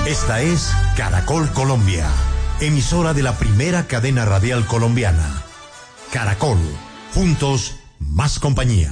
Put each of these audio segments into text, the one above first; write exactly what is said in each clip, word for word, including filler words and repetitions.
Esta es Caracol Colombia, emisora de la primera cadena radial colombiana. Caracol, juntos, más compañía.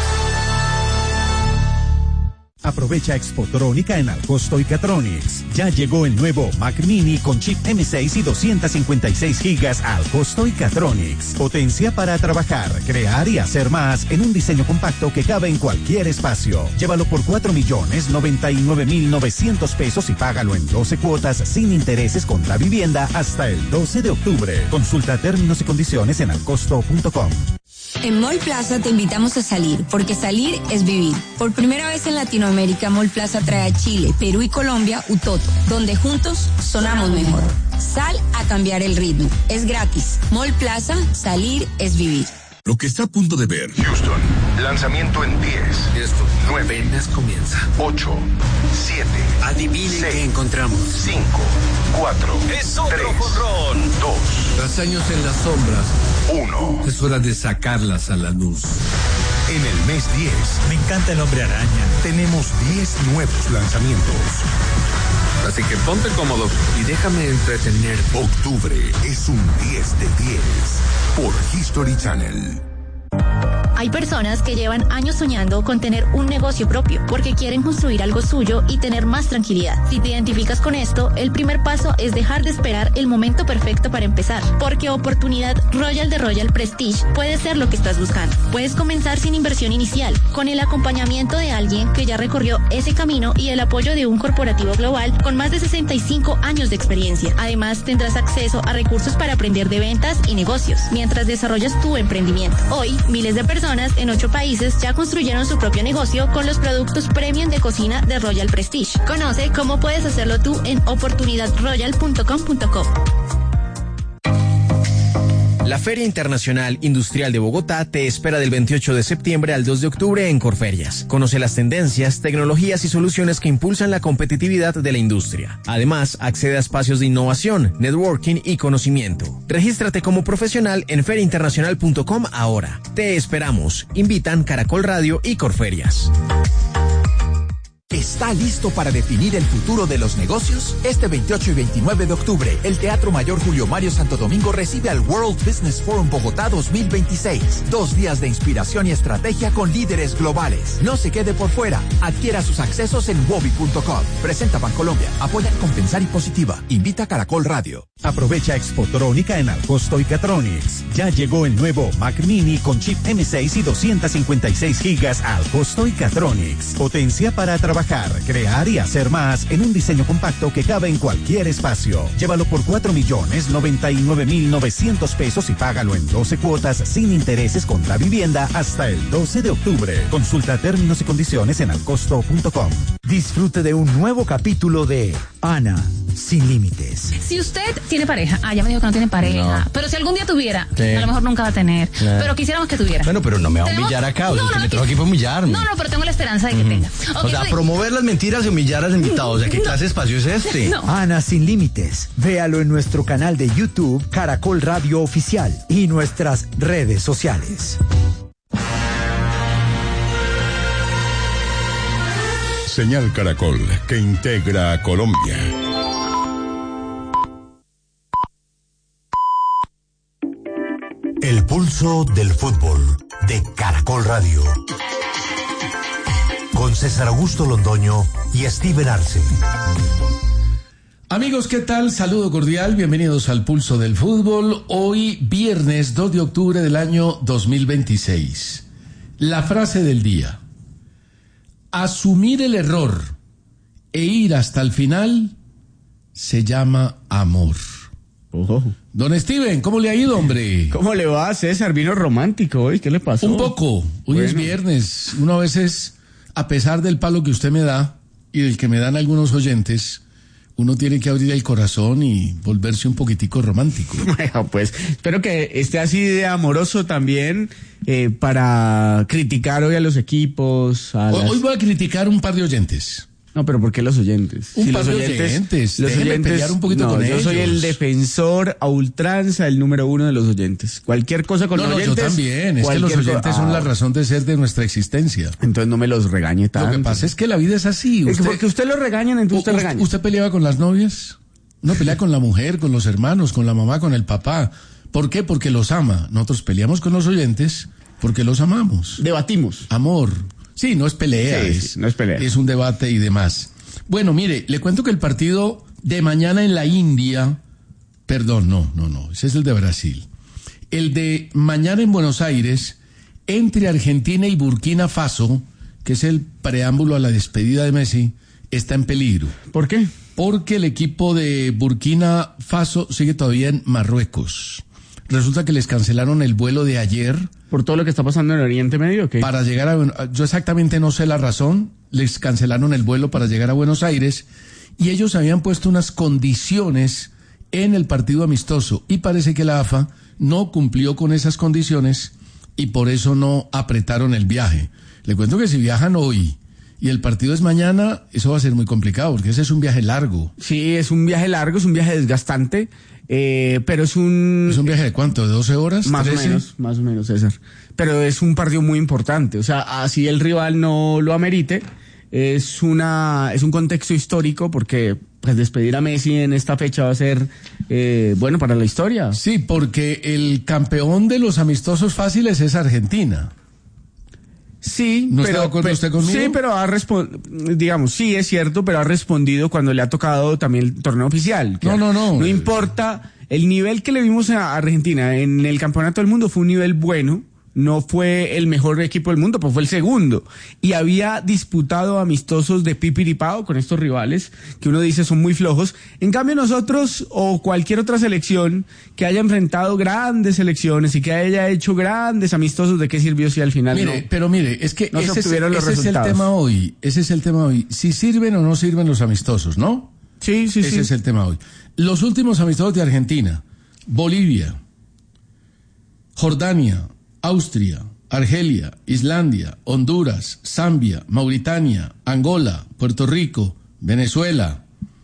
Aprovecha Expotrónica en Alcosto y Catronics. Ya llegó el nuevo Mac Mini con chip eme seis y doscientos cincuenta y seis gigas a Alcosto y Catronics. Potencia para trabajar, crear y hacer más en un diseño compacto que cabe en cualquier espacio. Llévalo por cuatro millones noventa y nueve mil novecientos pesos y págalo en doce cuotas sin intereses contra vivienda hasta el doce de octubre. Consulta términos y condiciones en alcosto punto com. En Mall Plaza te invitamos a salir, porque salir es vivir. Por primera vez en Latinoamérica, Mall Plaza trae a Chile, Perú y Colombia Utoto, donde juntos sonamos mejor. Sal a cambiar el ritmo. Es gratis. Mall Plaza, salir es vivir. Lo que está a punto de ver. Houston, lanzamiento en diez. Esto nueve. Apenas comienza. ocho. siete. Adivinen seis, qué encontramos. cinco. cuatro. Es otro tres, jonrón. dos. Tras años en las sombras. uno. Es hora de sacarlas a la luz. En el mes diez, me encanta el Hombre Araña. tenemos diez nuevos lanzamientos. Así que ponte cómodo y déjame entretener. Octubre es un diez de diez por History Channel. Hay personas que llevan años soñando con tener un negocio propio porque quieren construir algo suyo y tener más tranquilidad. Si te identificas con esto, el primer paso es dejar de esperar el momento perfecto para empezar, porque Oportunidad Royal de Royal Prestige puede ser lo que estás buscando. Puedes comenzar sin inversión inicial, con el acompañamiento de alguien que ya recorrió ese camino y el apoyo de un corporativo global con más de sesenta y cinco años de experiencia. Además, tendrás acceso a recursos para aprender de ventas y negocios mientras desarrollas tu emprendimiento. Hoy, miles de personas en ocho países ya construyeron su propio negocio con los productos premium de cocina de Royal Prestige. Conoce cómo puedes hacerlo tú en oportunidad royal punto com punto co. La Feria Internacional Industrial de Bogotá te espera del veintiocho de septiembre al dos de octubre en Corferias. Conoce las tendencias, tecnologías y soluciones que impulsan la competitividad de la industria. Además, accede a espacios de innovación, networking y conocimiento. Regístrate como profesional en feria internacional punto com ahora. Te esperamos. Invitan Caracol Radio y Corferias. ¿Está listo para definir el futuro de los negocios? Este veintiocho y veintinueve de octubre, el Teatro Mayor Julio Mario Santo Domingo recibe al World Business Forum Bogotá dos mil veintiséis. Dos días de inspiración y estrategia con líderes globales. No se quede por fuera. Adquiera sus accesos en wobi punto com. Presenta Bancolombia. Apoya Compensar y Positiva. Invita Caracol Radio. Aprovecha Expotrónica en Alcosto y Catronics. Ya llegó el nuevo Mac Mini con chip eme seis y doscientos cincuenta y seis gigas a Alcosto y Catronics. Potencia para trabajar, crear y hacer más en un diseño compacto que cabe en cualquier espacio. Llévalo por cuatro millones noventa y nueve mil novecientos pesos y págalo en doce cuotas sin intereses contra vivienda hasta el doce de octubre. Consulta términos y condiciones en alcosto punto com. Disfrute de un nuevo capítulo de Ana sin límites. Si usted tiene pareja, ah, ya me dijo que no tiene pareja, no. Pero si algún día tuviera, sí. A lo mejor nunca va a tener, no. Pero quisiéramos que tuviera. Bueno, pero no me va a humillar acá, o sea, no, que no, me trajo aquí para humillarme. No, no, pero tengo la esperanza de que uh-huh. tenga. Okay, o sea, soy... promover las mentiras y humillar a los invitados, o sea, ¿qué no. clase de espacio es este? No. Ana sin límites. Véalo en nuestro canal de YouTube, Caracol Radio Oficial, y nuestras redes sociales. Señal Caracol, que integra a Colombia. El pulso del fútbol de Caracol Radio. Con César Augusto Londoño y Steven Arce. Amigos, ¿qué tal? Saludo cordial, bienvenidos al Pulso del Fútbol. Hoy, viernes dos de octubre del año dos mil veintiséis. La frase del día. Asumir el error e ir hasta el final se llama amor. Oh. Don Steven, ¿cómo le ha ido, hombre? ¿Cómo le va, César? Vino romántico hoy, ¿qué le pasó? Un poco, hoy bueno. Es viernes. Uno a veces, a pesar del palo que usted me da y del que me dan algunos oyentes, uno tiene que abrir el corazón y volverse un poquitico romántico. Bueno, pues espero que esté así de amoroso también eh, para criticar hoy a los equipos. A hoy, las... hoy voy a criticar un par de oyentes. No, pero ¿por qué los oyentes? Un si par los de oyentes, oyentes. los Déjenme oyentes, pelear un poquito no, con yo ellos. soy el defensor a ultranza, el número uno de los oyentes. Cualquier cosa con no, los no, oyentes. yo también. Es que los oyentes co- son ah, la razón de ser de nuestra existencia. Entonces no me los regañe tanto. Lo que pasa es que la vida es así. Usted, usted, porque usted lo regañan, entonces usted, usted regaña. ¿Usted peleaba con las novias? No, pelea con la mujer, con los hermanos, con la mamá, con el papá. ¿Por qué? Porque los ama. Nosotros peleamos con los oyentes porque los amamos. Debatimos. Amor. Sí, no es pelea. Sí, es, sí, no es pelea. Es un debate y demás. Bueno, mire, le cuento que el partido de mañana en la India, perdón, no, no, no, ese es el de Brasil. El de mañana en Buenos Aires, entre Argentina y Burkina Faso, que es el preámbulo a la despedida de Messi, está en peligro. ¿Por qué? Porque el equipo de Burkina Faso sigue todavía en Marruecos. Resulta que les cancelaron el vuelo de ayer. ¿Por todo lo que está pasando en el Oriente Medio? ¿Okay? Para llegar a... Yo exactamente no sé la razón. Les cancelaron el vuelo para llegar a Buenos Aires. Y ellos habían puesto unas condiciones en el partido amistoso. Y parece que la A F A no cumplió con esas condiciones y por eso no apretaron el viaje. Le cuento que si viajan hoy y el partido es mañana, eso va a ser muy complicado porque ese es un viaje largo. Sí, es un viaje largo, es un viaje desgastante. Eh, pero es un... ¿Es un viaje de cuánto? ¿De doce horas? Más ¿trece? o menos, más o menos, César. Pero es un partido muy importante. O sea, así el rival no lo amerite, es una es un contexto histórico porque pues despedir a Messi en esta fecha va a ser eh, bueno para la historia. Sí, porque el campeón de los amistosos fáciles es Argentina. Sí, ¿No pero, está de acuerdo pero usted conmigo? sí, pero ha respondido, digamos, sí es cierto, pero ha respondido cuando le ha tocado también el torneo oficial. No, no, no. No importa, el nivel que le vimos a Argentina en el Campeonato del Mundo fue un nivel bueno. No fue el mejor equipo del mundo, pues fue el segundo. Y había disputado amistosos de pipiripao con estos rivales que uno dice son muy flojos. En cambio nosotros o cualquier otra selección que haya enfrentado grandes selecciones y que haya hecho grandes amistosos, ¿de qué sirvió si al final mire, no? Pero mire, es que no ese, se obtuvieron los ese es el resultados. tema hoy. Ese es el tema hoy. Si sirven o no sirven los amistosos, ¿no? Sí, sí, ese sí. Ese es el tema hoy. Los últimos amistosos de Argentina, Bolivia, Jordania, Austria, Argelia, Islandia, Honduras, Zambia, Mauritania, Angola, Puerto Rico, Venezuela,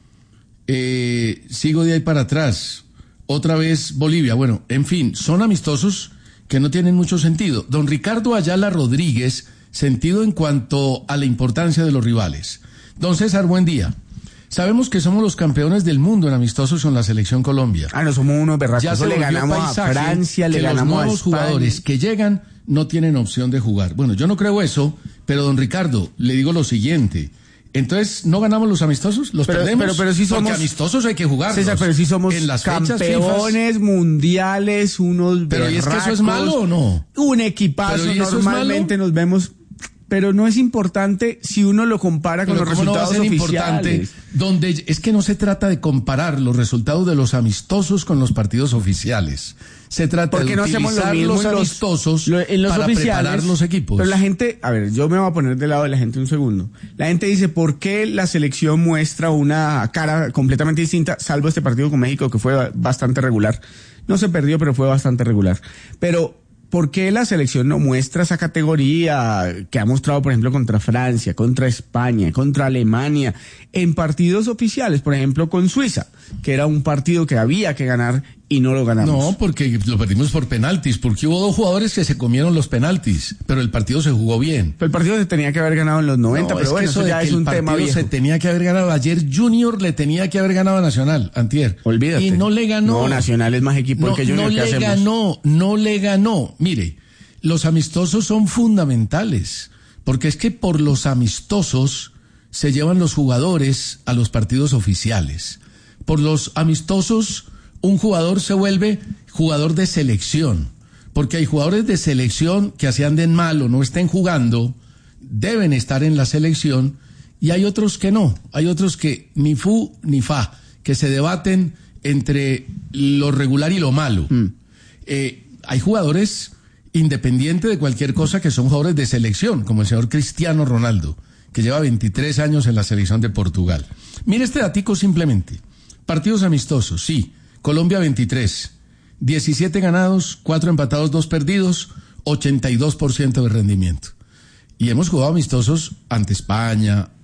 eh, sigo de ahí para atrás, otra vez Bolivia, bueno, en fin, son amistosos que no tienen mucho sentido. Don Ricardo Ayala Rodríguez, sentido en cuanto a la importancia de los rivales. Don César, buen día. Sabemos que somos los campeones del mundo en amistosos con la selección Colombia. Ah, no somos unos berracos. Ya se le ganamos a Francia, le ganamos a los nuevos jugadores que llegan no tienen opción de jugar. Bueno, yo no creo eso, pero don Ricardo, le digo lo siguiente. Entonces, ¿no ganamos los amistosos? ¿Los pero, perdemos? Pero, pero sí somos... Porque amistosos hay que jugarlos. César, pero sí somos en las campeones mundiales, unos Pero ¿y es que eso es malo o no? Un equipazo, ¿Pero normalmente nos vemos... Pero no es importante si uno lo compara con pero los ¿cómo resultados no va a ser oficiales. Importante, donde es que no se trata de comparar los resultados de los amistosos con los partidos oficiales. Se trata Porque de no utilizar hacemos lo mismo los en los, amistosos lo, en los para oficiales, preparar los equipos. Pero la gente, a ver, yo me voy a poner del lado de la gente un segundo. La gente dice, ¿por qué la selección muestra una cara completamente distinta, salvo este partido con México que fue bastante regular? No se perdió, pero fue bastante regular. Pero ¿por qué la selección no muestra esa categoría que ha mostrado, por ejemplo, contra Francia, contra España, contra Alemania, en partidos oficiales, por ejemplo, con Suiza, que era un partido que había que ganar y no lo ganamos? No, porque lo perdimos por penaltis, porque hubo dos jugadores que se comieron los penaltis, pero el partido se jugó bien. Pero el partido se tenía que haber ganado en los noventa, no, pero es bueno, que eso, eso ya de es que un el tema viejo. Se tenía que haber ganado. Ayer Junior le tenía que haber ganado a Nacional, antier. Olvídate. Y no le ganó. No, Nacional es más equipo no, que Junior. No ¿qué le hacemos? ganó, no le ganó. Mire, los amistosos son fundamentales, porque es que por los amistosos se llevan los jugadores a los partidos oficiales. Por los amistosos, un jugador se vuelve jugador de selección, porque hay jugadores de selección que así anden mal o no estén jugando, deben estar en la selección, y hay otros que no, hay otros que ni fu ni fa, que se debaten entre lo regular y lo malo. Mm. Eh, hay jugadores independiente de cualquier cosa que son jugadores de selección, como el señor Cristiano Ronaldo, que lleva veintitrés años en la selección de Portugal. Mire este datico simplemente. Partidos amistosos, sí. Colombia veintitrés, diecisiete ganados, cuatro empatados, dos perdidos, ochenta y dos por ciento de rendimiento. Y hemos jugado amistosos ante España,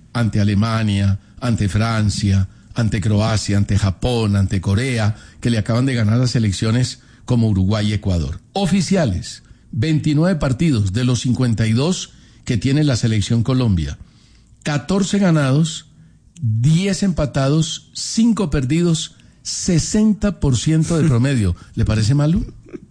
ante Alemania, ante Francia, ante Croacia, ante Japón, ante Corea, que le acaban de ganar las selecciones como Uruguay y Ecuador. Oficiales, veintinueve partidos de los cincuenta y dos que tiene la selección Colombia. catorce ganados, diez empatados, cinco perdidos, sesenta por ciento de promedio. ¿Le parece malo?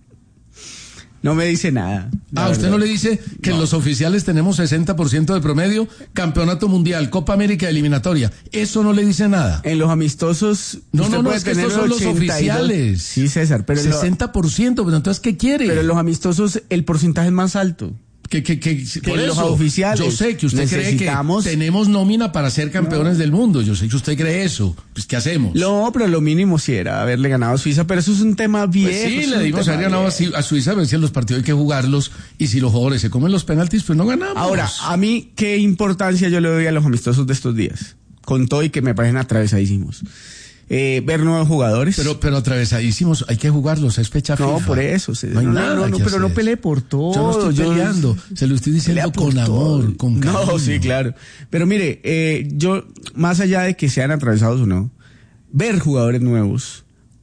No me dice nada. Ah, ¿usted verdad. no le dice que no. en los oficiales tenemos sesenta por ciento de promedio? Campeonato Mundial, Copa América, eliminatoria. ¿Eso no le dice nada? En los amistosos... No, no, no, es que estos son los oficiales. Sí, César, pero... sesenta por ciento, pero entonces, ¿qué quiere? Pero en los amistosos el porcentaje es más alto. Que, que, que, que por los eso, oficiales. Yo sé que usted cree que tenemos nómina para ser campeones no. del mundo. Yo sé que usted cree eso. Pues, ¿qué hacemos? No, pero lo mínimo sí era haberle ganado a Suiza, pero eso es un tema viejo. Pues sí, le dimos haber ganado a Suiza, pero si en los partidos hay que jugarlos y si los jugadores se comen los penaltis, pues no ganamos. Ahora, a mí, ¿qué importancia yo le doy a los amistosos de estos días? Con todo y que me parecen atravesadísimos. Eh, ver nuevos jugadores. Pero, pero atravesadísimos, hay que jugarlos, es fecha FIFA. No, por eso. Se, no, hay no, nada no, no, que pero hacer. no pelee por todo. Yo no estoy yo peleando, se lo estoy diciendo con amor, todo. con cariño. No, sí, claro. Pero mire, eh, yo, más allá de que sean atravesados o no, ver jugadores nuevos,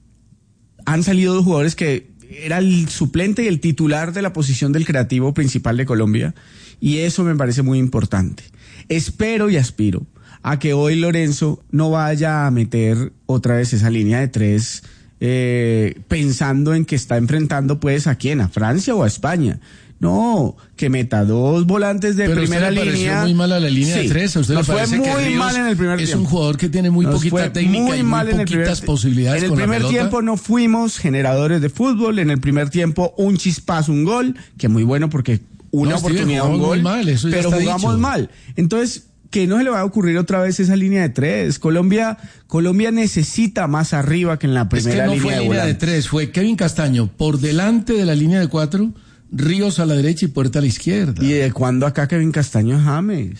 han salido dos jugadores que era el suplente y el titular de la posición del creativo principal de Colombia, y eso me parece muy importante. Espero y aspiro a que hoy Lorenzo no vaya a meter otra vez esa línea de tres eh, pensando en que está enfrentando pues a quién, a Francia o a España. No, que meta dos volantes de Pero primera línea. Pero línea. usted le pareció muy mala la línea sí, de tres. ¿A usted nos le parece fue muy que Ríos mal en el primer es tiempo. un jugador que tiene muy nos poquita técnica muy y muy mal en el poquitas primer, posibilidades en el con la primer pelota? tiempo no fuimos generadores de fútbol. En el primer tiempo un chispazo, un gol, que muy bueno porque una no, oportunidad, Steve, un gol. Mal, eso ya pero está jugamos dicho. mal. Entonces, que no se le va a ocurrir otra vez esa línea de tres. Colombia, Colombia necesita más arriba que en la primera línea. Es que no línea fue de línea de tres, fue Kevin Castaño por delante de la línea de cuatro, Ríos a la derecha y Puerta a la izquierda. ¿Y de cuándo acá Kevin Castaño es James?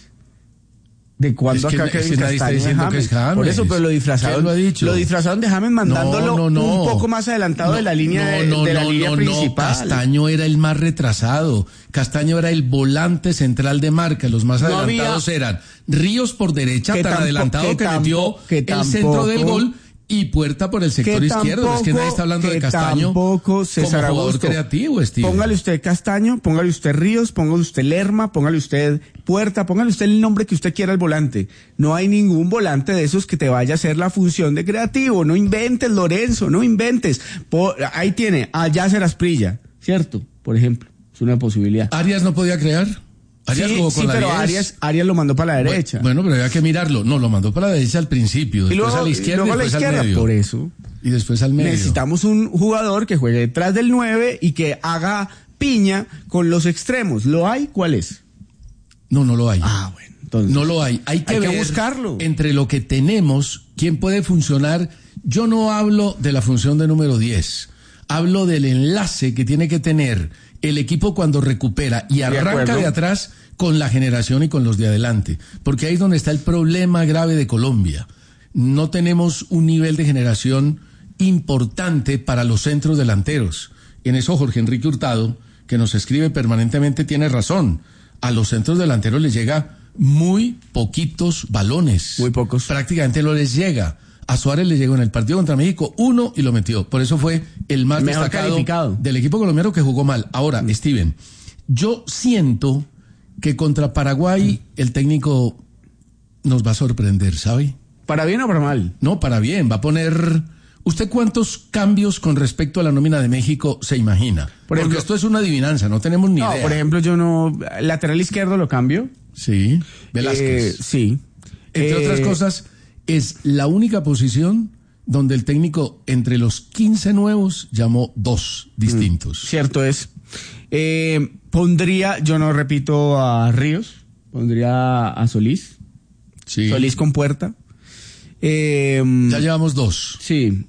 ¿De cuándo es que, acá Kevin es que Castaño está es James? Que es James? Por eso, pero lo disfrazaron. Lo, ha dicho? lo disfrazaron de James mandándolo no, no, no. un poco más adelantado no, de la línea no, de, no, de la no, línea no, principal. No, Castaño era el más retrasado. Castaño era el volante central de marca. Los más no adelantados había... eran Ríos por derecha, tan tampo, adelantado que, que metió que el tampoco, centro del gol. Y Puerta por el sector izquierdo. Tampoco, es que nadie está hablando de Castaño tampoco, César como jugador Augusto. creativo, Steve. Póngale usted Castaño, póngale usted Ríos, póngale usted Lerma, póngale usted Puerta, póngale usted el nombre que usted quiera al volante. No hay ningún volante de esos que te vaya a hacer la función de creativo. No inventes, Lorenzo, no inventes. Por, ahí tiene a Yasser Asprilla, ¿cierto? Por ejemplo, es una posibilidad. ¿Arias no podía crear? Arias sí, jugó sí con pero la Arias, Arias lo mandó para la derecha. Bueno, bueno, pero había que mirarlo. No, lo mandó para la derecha al principio, después y luego, a la izquierda y, luego después a la izquierda, al medio. Por eso. Y después al medio. Necesitamos un jugador que juegue detrás del nueve y que haga piña con los extremos. ¿Lo hay? ¿Cuál es? No, no lo hay. Ah, bueno. Entonces, no lo hay. Hay que, hay ver que buscarlo. Entre lo que tenemos, quién puede funcionar. Yo no hablo de la función de número diez. Hablo del enlace que tiene que tener el equipo cuando recupera y arranca de, de atrás con la generación y con los de adelante. Porque ahí es donde está el problema grave de Colombia. No tenemos un nivel de generación importante para los centros delanteros. En eso Jorge Enrique Hurtado, que nos escribe permanentemente, tiene razón. A los centros delanteros les llega muy poquitos balones. Muy pocos. Prácticamente no les llega. A Suárez le llegó en el partido contra México uno y lo metió. Por eso fue el más mejor destacado calificado del equipo colombiano que jugó mal. Ahora, mm. Steven, yo siento que contra Paraguay mm. el técnico nos va a sorprender, ¿sabe? ¿Para bien o para mal? No, para bien. Va a poner... ¿Usted cuántos cambios con respecto a la nómina de México se imagina? Por ejemplo, porque esto es una adivinanza, no tenemos ni no, idea. Por ejemplo, yo no... Lateral izquierdo lo cambio. Sí. Velázquez. Eh, sí. Entre eh, otras cosas... Es la única posición donde el técnico, entre los quince nuevos, llamó dos distintos. Mm, cierto es. Eh, pondría, yo no repito a Ríos, pondría a Solís. Sí. Solís con Puerta. Eh, ya llevamos dos. Sí.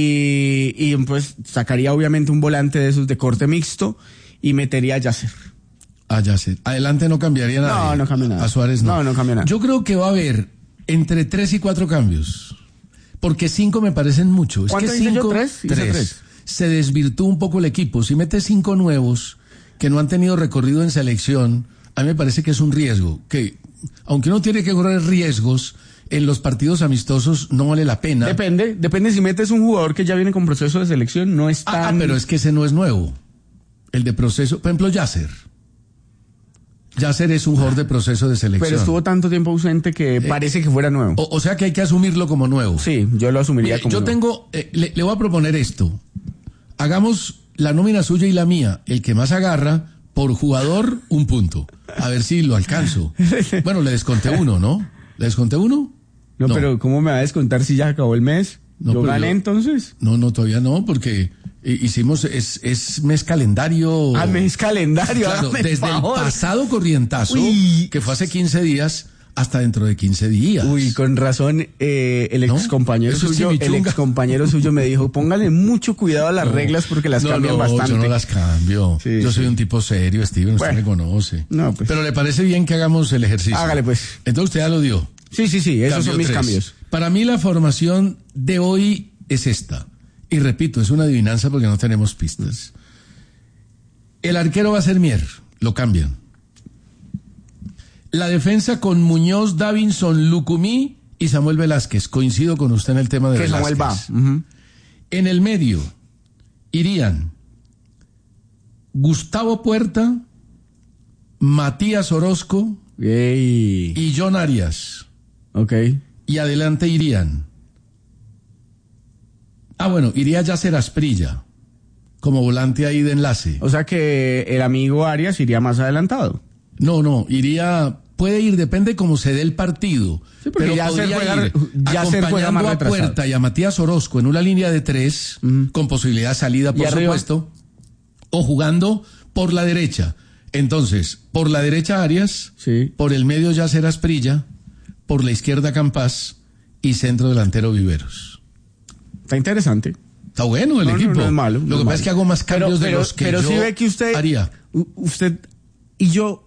Y, y pues sacaría obviamente un volante de esos de corte mixto y metería a Yasser. A Yasser. Adelante no cambiaría nada. No, no cambia nada. A Suárez no. No, no cambia nada. Yo creo que va a haber entre tres y cuatro cambios. Porque cinco me parecen mucho. Es ¿Cuánto que hice cinco, yo? ¿Tres? Tres. Hice tres. Se desvirtúa un poco el equipo. Si metes cinco nuevos que no han tenido recorrido en selección, a mí me parece que es un riesgo. Que aunque uno tiene que correr riesgos, en los partidos amistosos no vale la pena. Depende, depende si metes un jugador que ya viene con proceso de selección, no es tan... Ah, pero es que ese no es nuevo. El de proceso, por ejemplo, Yasser. Yasser es un jugador de proceso de selección. Pero estuvo tanto tiempo ausente que eh, parece que fuera nuevo. O, o sea que hay que asumirlo como nuevo. Sí, yo lo asumiría Mire, como yo nuevo. tengo, eh, le, le voy a proponer esto. Hagamos la nómina suya y la mía. El que más agarra, por jugador, un punto. A ver si lo alcanzo. Bueno, le desconté uno, ¿no? ¿Le desconté uno? No, no, pero ¿cómo me va a descontar si ya acabó el mes? No, ¿Yo gané yo, entonces? No, no, todavía no, porque hicimos, es, es mes calendario. Ah, mes calendario. Claro, ah, desde favor. el pasado corrientazo, Uy. que fue hace quince días, hasta dentro de quince días. Uy, con razón, eh, el ex compañero ¿No? suyo, el ex compañero suyo me dijo, póngale mucho cuidado a las no, reglas porque las no, cambian no, bastante. Yo no las cambio. Sí, yo soy sí. un tipo serio, Steven, usted bueno, me conoce. No, pues. Pero le parece bien que hagamos el ejercicio. Hágale pues. Entonces usted ya lo dio. Sí, sí, sí, esos Cambio son mis tres. cambios. Para mí la formación de hoy es esta. Y repito, es una adivinanza porque no tenemos pistas. El arquero va a ser Mier, lo cambian. La defensa con Muñoz, Davinson, Lucumí y Samuel Velázquez. Coincido con usted en el tema de que Velázquez. Samuel va. Uh-huh. En el medio irían Gustavo Puerta, Matías Orozco Yay. y John Arias. Ok. Y adelante irían. Ah, bueno, iría Yasser Asprilla como volante ahí de enlace. O sea que el amigo Arias iría más adelantado. No, no, iría, puede ir, depende cómo se dé el partido. Sí, porque pero ya podría se juega, ir ya se juega más acompañando a Puerta y a Matías Orozco en una línea de tres, uh-huh. con posibilidad de salida, por supuesto, o jugando por la derecha. Entonces, por la derecha Arias, sí. por el medio Yasser Asprilla, por la izquierda Campás y centro delantero Viveros. Está interesante. Está bueno el no, equipo. No, no es malo. Lo no que es pasa malo. es que hago más cambios pero, de pero, los que pero yo sí ve que usted haría. Usted y yo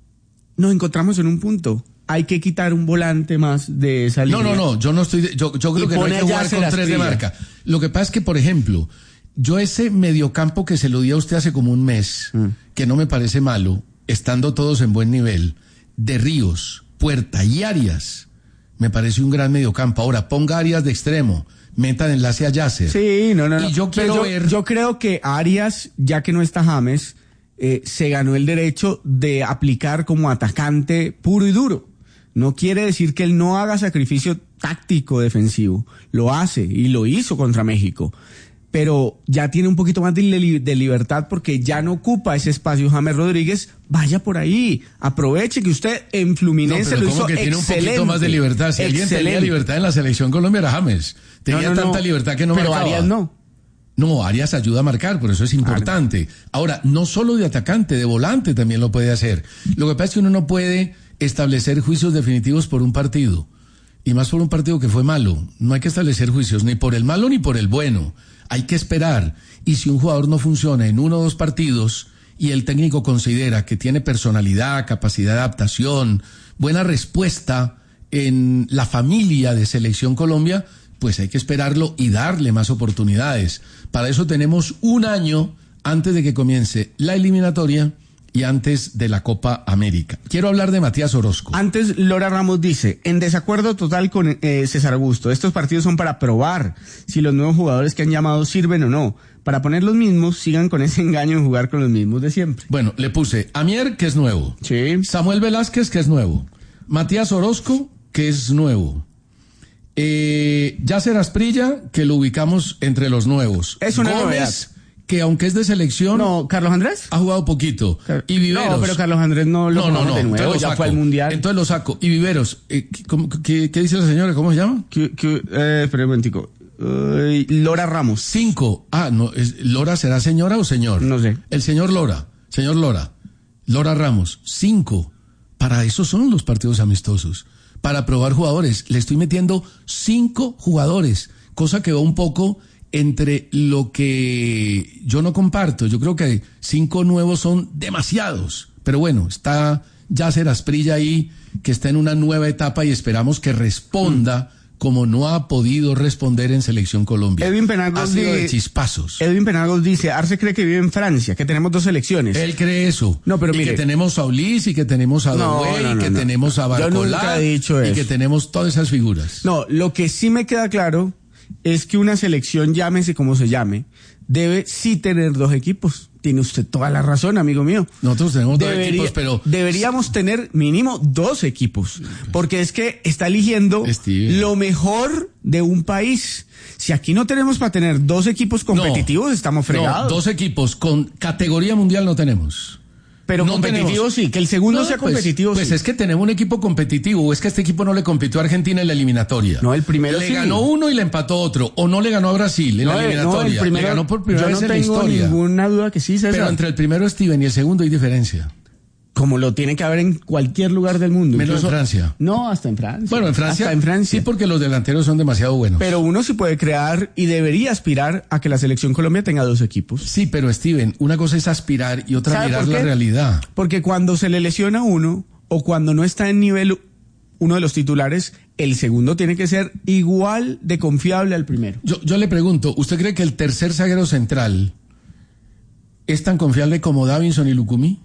nos encontramos en un punto. Hay que quitar un volante más de esa línea. No, no, no. Yo no estoy. De, yo, yo creo que no hay que jugar con tres de marca. Lo que pasa es que, por ejemplo, yo ese mediocampo que se lo di a usted hace como un mes, mm. que no me parece malo, estando todos en buen nivel, de Ríos, Puerta y Arias, me parece un gran mediocampo. Ahora, ponga Arias de extremo, meta de enlace a Yasser. Sí, no, no, no. Y yo quiero yo, ver... Yo creo que Arias, ya que no está James, eh, se ganó el derecho de aplicar como atacante puro y duro. No quiere decir que él no haga sacrificio táctico defensivo. Lo hace y lo hizo contra México. Pero ya tiene un poquito más de, li- de libertad porque ya no ocupa ese espacio James Rodríguez. Vaya por ahí, aproveche que usted en Fluminense no, lo ¿cómo hizo que tiene excelente. un poquito más de libertad? Si alguien tenía libertad en la selección Colombia era James. Tenía no, no, tanta no. libertad que no Pero marcaba. Arias no. No, Arias ayuda a marcar, por eso es importante. Ahora, no solo de atacante, de volante también lo puede hacer. Lo que pasa es que uno no puede establecer juicios definitivos por un partido. Y más por un partido que fue malo. No hay que establecer juicios ni por el malo ni por el bueno. Hay que esperar. Y si un jugador no funciona en uno o dos partidos y el técnico considera que tiene personalidad, capacidad de adaptación, buena respuesta en la familia de Selección Colombia, pues hay que esperarlo y darle más oportunidades. Para eso tenemos un año antes de que comience la eliminatoria y antes de la Copa América. Quiero hablar de Matías Orozco. Antes, Lora Ramos dice, en desacuerdo total con eh, César Augusto, estos partidos son para probar si los nuevos jugadores que han llamado sirven o no. Para poner los mismos, sigan con ese engaño en jugar con los mismos de siempre. Bueno, le puse a Mier, que es nuevo. Sí. Samuel Velázquez, que es nuevo. Matías Orozco, que es nuevo. Eh, Yasser Asprilla, que lo ubicamos entre los nuevos. Es una Gómez, novedad. Que aunque es de selección... No, ¿Carlos Andrés? Ha jugado poquito. Car- y Viveros... No, pero Carlos Andrés no lo No, no, no. de nuevo, entonces lo ya saco. fue al Mundial. Entonces lo saco. Y Viveros, eh, ¿cómo- qué, ¿qué dice la señora? ¿Cómo se llama? Que, que, eh, espera un momentico. Eh, Lora Ramos. Cinco. Ah, no, es, ¿Lora será señora o señor? No sé. El señor Lora. Señor Lora. Lora Ramos. Cinco. Para eso son los partidos amistosos. Para probar jugadores. Le estoy metiendo cinco jugadores. Cosa que va un poco entre lo que yo no comparto. Yo creo que cinco nuevos son demasiados. Pero bueno, está Yasser Asprilla ahí, que está en una nueva etapa y esperamos que responda mm. como no ha podido responder en Selección Colombia. Edwin Penagos ha sido de de chispazos. Edwin Penagos dice, Arce cree que vive en Francia, que tenemos dos selecciones. Él cree eso. No, pero y mire, que tenemos a Ulis, y que tenemos a No, Dogüey, no, no, y que no. tenemos a Yo nunca Barcolá, he dicho y eso. que tenemos todas esas figuras. No, lo que sí me queda claro es que una selección, llámese como se llame, debe sí tener dos equipos. Tiene usted toda la razón, amigo mío. Nosotros tenemos dos Debería- equipos, pero... Deberíamos tener mínimo dos equipos, porque es que está eligiendo Steven. lo mejor de un país. Si aquí no tenemos para tener dos equipos competitivos, No, estamos fregados. No, dos equipos con categoría mundial no tenemos. Pero no competitivo tenemos. sí, que el segundo No, sea pues- competitivo Pues sí. es que tenemos un equipo competitivo, o es que este equipo no le compitió a Argentina en la eliminatoria. No, el primero le sí. ganó uno y le empató otro, o no le ganó a Brasil en No, la eh, eliminatoria. no, el primero- le ganó por primera yo vez no en la tengo historia. ninguna duda que sí, César. Pero entre el primero Steven y el segundo hay diferencia. Como lo tiene que haber en cualquier lugar del mundo. Menos en Francia. No, hasta en Francia. Bueno, en Francia, Hasta en Francia. sí, porque los delanteros son demasiado buenos. Pero uno sí puede crear y debería aspirar a que la selección Colombia tenga dos equipos. Sí, pero Steven, una cosa es aspirar y otra ¿Sabe mirar por la qué? realidad. Porque cuando se le lesiona uno o cuando no está en nivel uno de los titulares, el segundo tiene que ser igual de confiable al primero. Yo, yo le pregunto, ¿usted cree que el tercer zaguero central es tan confiable como Davinson y Lucumí?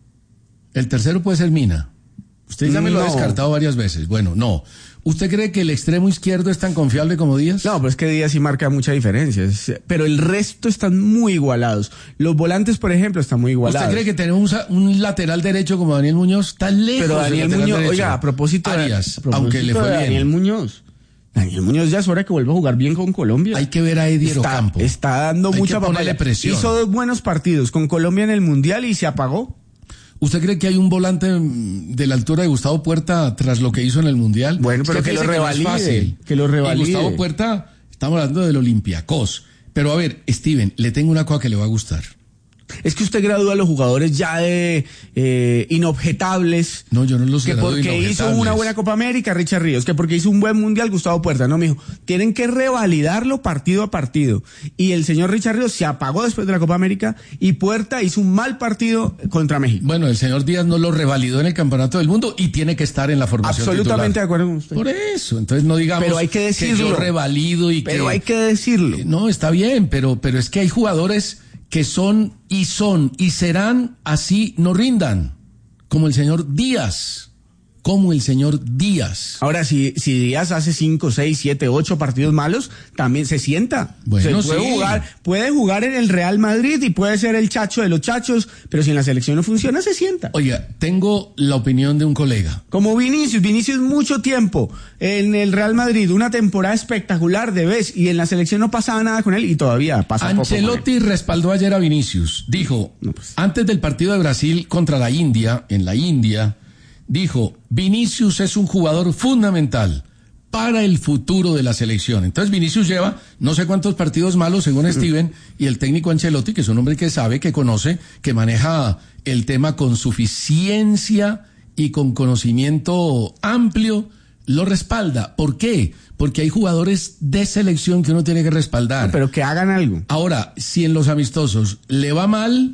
El tercero puede ser Mina. Usted ya me lo ha No. descartado varias veces. Bueno, no. ¿Usted cree que el extremo izquierdo es tan confiable como Díaz? No, pero es que Díaz sí marca mucha diferencia. Es- Pero el resto están muy igualados. Los volantes, por ejemplo, están muy igualados. ¿Usted cree que tenemos un, un lateral derecho como Daniel Muñoz? Está lejos. Pero del Daniel lateral Muñoz, derecho. oiga, a propósito, de- Arias, a propósito aunque le de fue bien. Daniel Muñoz. Daniel Muñoz ya es hora que vuelva a jugar bien con Colombia. Hay que ver a Eddie está, Ocampo. está dando Hay mucha que ponerle papaya. presión. Hizo dos buenos partidos con Colombia en el Mundial y se apagó. ¿Usted cree que hay un volante mm, de la altura de Gustavo Puerta tras lo que hizo en el Mundial? Bueno, Es pero que lo fíjese no es revalide, fácil. que lo revalide. Y Gustavo Puerta, estamos hablando del Olympiacos. Pero a ver, Steven, le tengo una cosa que le va a gustar. Es que usted gradúa a los jugadores ya de eh, inobjetables. No, yo no los Que gradúo porque hizo inobjetables. una buena Copa América, Richard Ríos, que porque hizo un buen Mundial, Gustavo Puerta. No, mijo, tienen que revalidarlo partido a partido. Y el señor Richard Ríos se apagó después de la Copa América y Puerta hizo un mal partido contra México. Bueno, el señor Díaz no lo revalidó en el Campeonato del Mundo y tiene que estar en la formación Absolutamente de titular. acuerdo con usted. Por eso, entonces no digamos Pero hay que decirlo. yo revalido y Pero que... hay que decirlo. No, está bien, pero, pero es que hay jugadores que son y son y serán así no rindan, como el señor Díaz, como el señor Díaz. Ahora, si, si Díaz hace cinco, seis, siete, ocho partidos malos, también se sienta. Bueno, se puede sí. jugar, puede jugar en el Real Madrid y puede ser el chacho de los chachos, pero si en la selección no funciona, se sienta. Oiga, tengo la opinión de un colega. Como Vinicius, Vinicius mucho tiempo en el Real Madrid, una temporada espectacular de vez, y en la selección no pasaba nada con él y todavía pasa poco con él. Ancelotti respaldó ayer a Vinicius. Dijo, No, pues. antes del partido de Brasil contra la India, en la India, dijo, Vinicius es un jugador fundamental para el futuro de la selección. Entonces Vinicius lleva no sé cuántos partidos malos según Steven, y el técnico Ancelotti, que es un hombre que sabe, que conoce, que maneja el tema con suficiencia y con conocimiento amplio, lo respalda. ¿Por qué? Porque hay jugadores de selección que uno tiene que respaldar. Pero que hagan algo. Ahora, si en los amistosos le va mal,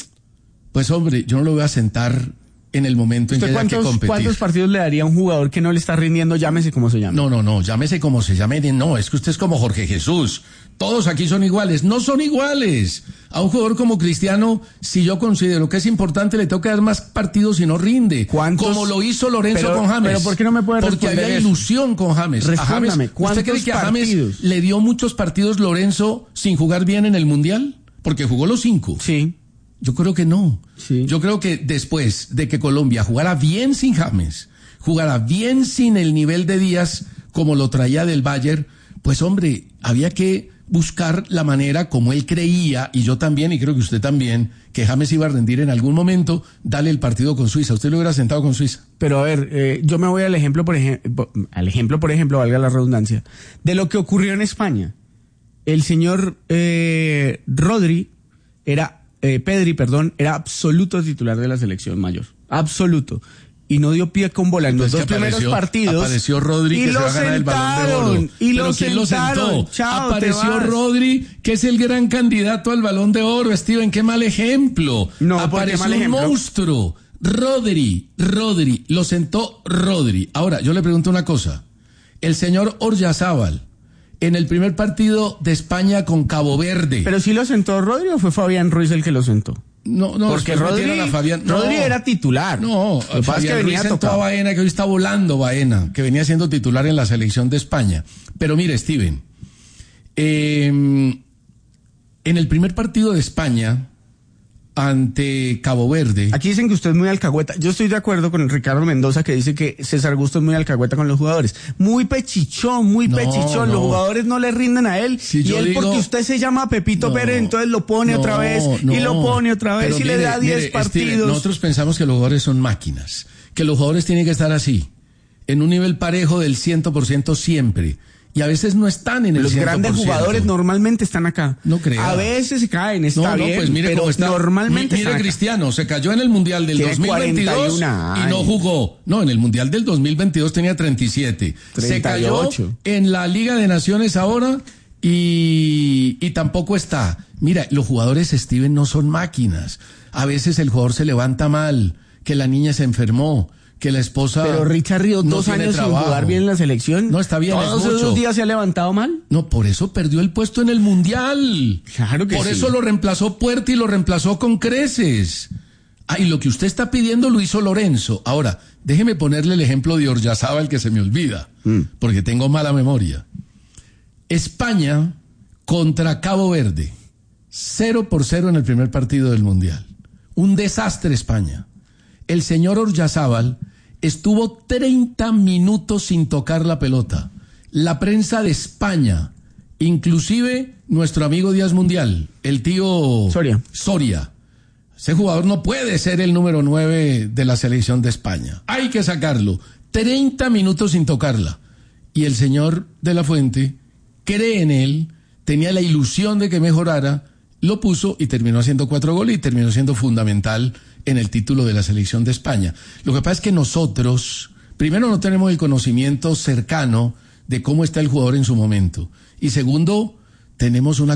pues hombre, yo no lo voy a sentar en el momento en que ¿Usted haya que cuántos, competir. cuántos partidos le daría a un jugador que no le está rindiendo, llámese como se llama? No, no, no, llámese como se llame. No, es que usted es como Jorge Jesús. Todos aquí son iguales. No son iguales. A un jugador como Cristiano, si yo considero que es importante, le tengo que dar más partidos y no rinde. ¿Cuántos? Como lo hizo Lorenzo Pero- con James. pero ¿por qué no me puede Porque responder había eso? ilusión con James. A James, Respóndame, ¿usted ¿cuántos cree que a James partidos? le dio muchos partidos Lorenzo sin jugar bien en el Mundial? Porque jugó los cinco. Sí. Yo creo que no. Sí. Yo creo que después de que Colombia jugara bien sin James, jugara bien sin el nivel de Díaz como lo traía del Bayern, pues hombre, había que buscar la manera como él creía, y yo también, y creo que usted también, que James iba a rendir en algún momento, dale el partido con Suiza. Usted lo hubiera sentado con Suiza. Pero a ver, eh, yo me voy al ejemplo, por ejemplo, al ejemplo, por ejemplo, valga la redundancia, de lo que ocurrió en España. El señor eh, Rodri era, eh, Pedri, perdón, era absoluto titular de la selección mayor. Absoluto. Y no dio pie con bola en los Pues dos que primeros apareció- partidos. Apareció Rodri, y que se lo va a ganar el Balón de Oro. sentaron, y Pero lo ¿quién lo sentaron. sentó? Chao, te Apareció vas. Rodri, que es el gran candidato al Balón de Oro. Steven, qué mal ejemplo. No, ¿por qué apareció mal un ejemplo? monstruo. Rodri, Rodri, lo sentó Rodri. Ahora, yo le pregunto una cosa. El señor Oryazábal, en el primer partido de España con Cabo Verde. ¿Pero sí lo sentó Rodri o fue Fabián Ruiz el que lo sentó? No, no, porque Rodri, a Fabián, no, Rodri era titular. No, lo Fabián que Ruiz sentó a Baena, que hoy está volando Baena, que venía siendo titular en la selección de España. Pero mire, Steven, eh, en el primer partido de España ante Cabo Verde. Aquí dicen que usted es muy alcahueta. Yo estoy de acuerdo con Ricardo Mendoza, que dice que César Augusto es muy alcahueta con los jugadores. Muy pechichón, muy no, pechichón. No. Los jugadores no le rinden a él. Si y él, digo, porque usted se llama Pepito no, Pérez, entonces lo pone no, otra vez no, y lo pone otra vez y mire, le da diez partidos. Steven, nosotros pensamos que los jugadores son máquinas, que los jugadores tienen que estar así, en un nivel parejo del cien por ciento siempre. Y a veces no están en el Los cien por ciento. Grandes jugadores normalmente están acá. No creo. A veces se caen, está no, no, bien, pues mire pero cómo está. normalmente Mi, mire están Cristiano, acá. Se cayó en el Mundial del Tiene dos mil veintidós y no jugó. No, en el Mundial del dos mil veintidós tenía treinta y siete. treinta y ocho. Se cayó en la Liga de Naciones ahora y, y tampoco está. Mira, los jugadores, Steven, no son máquinas. A veces el jugador se levanta mal, que la niña se enfermó, que la esposa. Pero Richard Ríos, no dos años trabajo. sin jugar bien en la selección. No, está bien. ¿Todos es esos días se ha levantado mal? No, por eso perdió el puesto en el Mundial. Claro que por sí. Por eso lo reemplazó Puerta y lo reemplazó con creces. Ah, y lo que usted está pidiendo lo hizo Lorenzo. Ahora, déjeme ponerle el ejemplo de Oryazábal, que se me olvida, mm. porque tengo mala memoria. España contra Cabo Verde. Cero por cero en el primer partido del Mundial. Un desastre España. El señor Oryazábal estuvo treinta minutos sin tocar la pelota. La prensa de España, inclusive nuestro amigo Díaz Mundial, el tío Soria. Soria. Ese jugador no puede ser el número nueve de la selección de España. Hay que sacarlo. treinta minutos sin tocarla. Y el señor de la Fuente cree en él, tenía la ilusión de que mejorara, lo puso y terminó haciendo cuatro goles y terminó siendo fundamental en el título de la selección de España. Lo que pasa es que nosotros, primero, no tenemos el conocimiento cercano de cómo está el jugador en su momento. Y segundo, tenemos una